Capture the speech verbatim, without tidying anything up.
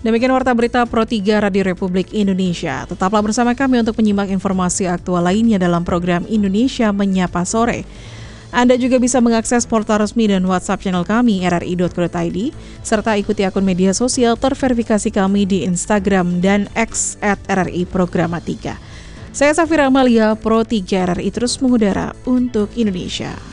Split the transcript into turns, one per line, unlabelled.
Demikian Warta Berita Pro tiga Radio Republik Indonesia. Tetaplah bersama kami untuk menyimak informasi aktual lainnya dalam program Indonesia Menyapa Sore. Anda juga bisa mengakses portal resmi dan WhatsApp channel kami r r i dot co dot i d serta ikuti akun media sosial terverifikasi kami di Instagram dan X at r r i programa tiga. Saya Safira Amalia, Pro tiga R R I terus mengudara untuk Indonesia.